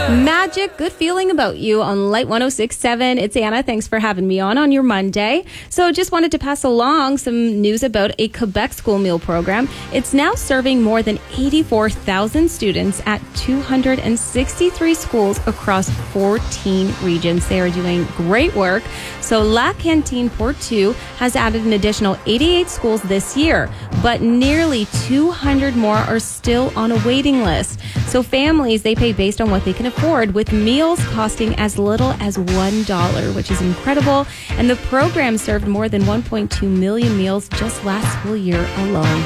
Magic, good feeling about you on Light 106.7. It's Anna. Thanks for having me on your Monday. So just wanted to pass along some news about a Quebec school meal program. It's now serving more than 84,000 students at 263 schools across 14 regions. They are doing great work. So La Cantine Portu has added an additional 88 schools this year, but nearly 200 more are still on a waiting list. So families, they pay based on what they can afford, with meals costing as little as $1, which is incredible. And the program served more than 1.2 million meals just last school year alone.